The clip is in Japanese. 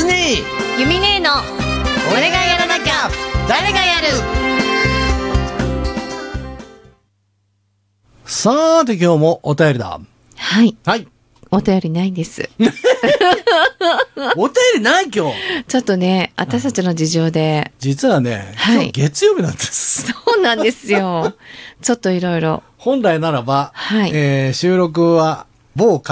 つねゆみねえの俺がやらなきゃ誰がやる。さあで今日もお便りだ。 はい、 はい。 お便りないですお便りない今日。 ちょっとね、私たちの事情で。 実はね、 はい、 今日月曜日なんです。 そうなんですよちょっといろいろ。 本来ならば、 はい、 収録は某